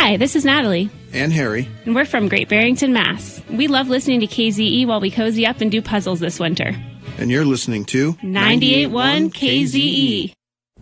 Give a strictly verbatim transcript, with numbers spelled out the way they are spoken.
Hi, this is Natalie. And Harry. And we're from Great Barrington, Mass. We love listening to K Z E while we cozy up and do puzzles this winter. And you're listening to ninety-eight point one K Z E.